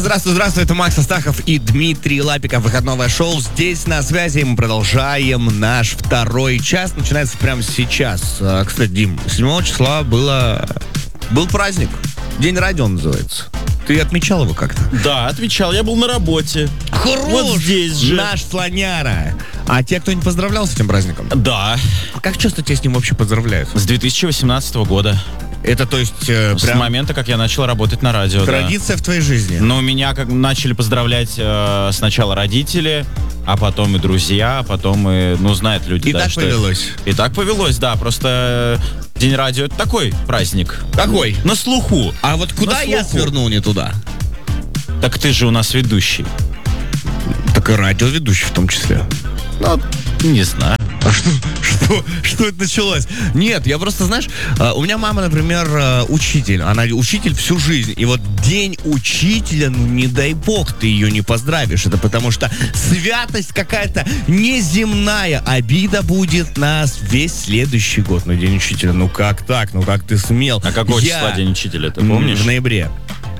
Здравствуй, это Макс Астахов и Дмитрий Лапиков. Выходное шоу здесь на связи. Мы продолжаем наш второй час. Начинается прямо сейчас. Кстати, Дим, 7 числа был праздник. День радио называется. Ты отмечал его как-то? Да, отмечал. Я был на работе. Хорош! Вот здесь же. Наш слоняра. А тебя кто-нибудь поздравлял с этим праздником? Да. Как часто тебя с ним вообще поздравляют? С 2018 года. Это, то есть, С момента, как я начал работать на радио. традиция в твоей жизни? Но меня как начали поздравлять сначала родители, а потом и друзья, а потом и, знают люди. И да, так повелось? И так повелось, да. Просто День радио — это такой праздник. Какой? На слуху. А вот куда я свернул не туда? Так ты же у нас ведущий. Так и радиоведущий в том числе. Не знаю. А что это началось? Нет, я просто, знаешь, у меня мама, например, учитель. Она учитель всю жизнь. И вот день учителя, не дай бог, ты ее не поздравишь. Это потому что святость какая-то неземная. Обида будет нас весь следующий год. День учителя, как так? Как ты смел? А какого числа День учителя, ты помнишь? В ноябре.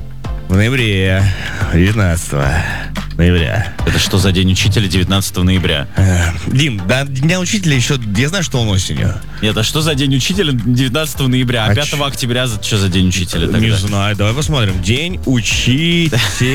19 ноября. Это что за День учителя 19 ноября? Дим, до Дня учителя еще, я знаю, что он осенью. Нет, а что за День учителя 19 ноября? А 5 октября что за День учителя тогда? Не знаю, давай посмотрим. День учителя.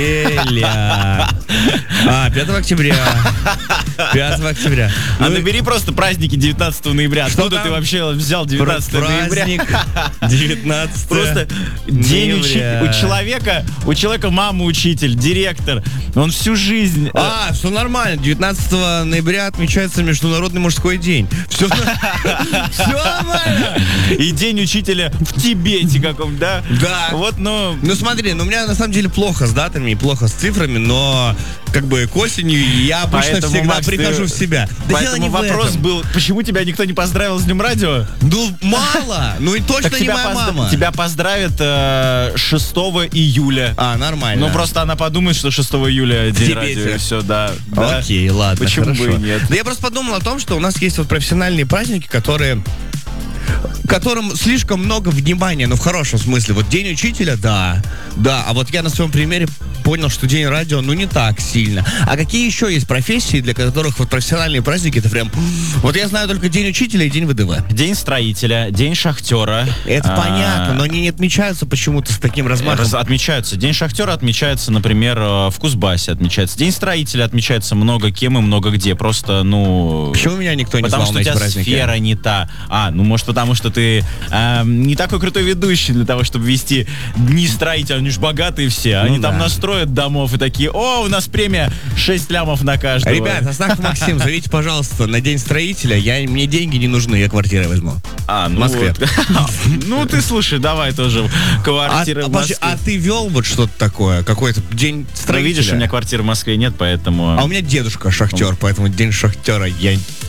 5 октября. 5 октября. Набери просто праздники 19 ноября. Откуда ты вообще взял 19 ноября? Праздник 19 Просто день учителя. У человека мама учитель, директор. Он всю жизнь... все нормально. 19 ноября отмечается Международный мужской день. Все нормально. И День учителя в Тибете каком, да? Да. Вот, смотри, у меня на самом деле плохо с датами, плохо с цифрами, но к осенью я обычно Поэтому, всегда Макс, прихожу в себя. Поэтому вопрос был, почему тебя никто не поздравил с Днем радио? Мало. И точно Так не моя мама. Тебя поздравят 6 июля. Нормально. Просто она подумает, что 6 июля День радио, и все, да. Окей, ладно, Почему хорошо. бы и нет? Да я просто подумал о том, что у нас есть профессиональные праздники, которым слишком много внимания, в хорошем смысле. Вот День учителя, да. А вот я на своем примере понял, что День радио, не так сильно. А какие еще есть профессии, для которых профессиональные праздники, это прям... Вот я знаю только День учителя и День ВДВ. День строителя, День шахтера. Это понятно, но они не отмечаются почему-то с таким размахом. Отмечаются. День шахтера отмечается, например, в Кузбассе отмечается. День строителя отмечается много кем и много где. Просто, Почему меня никто не звал на эти праздники? Потому что у тебя сфера не та. Может, потому что ты не такой крутой ведущий для того, чтобы вести Дни строителя. Они же богатые все. Они там настроят домов и такие: у нас премия 6 лямов на каждого. Ребят, Астахов Максим, зовите, пожалуйста, на День строителя. Мне деньги не нужны, я квартиры возьму. В Москве. Ты слушай, давай тоже квартиры в Москве. А ты вел что-то такое? Какой-то День строителя? Видишь, у меня квартиры в Москве нет, поэтому... А у меня дедушка шахтер, поэтому День шахтера я...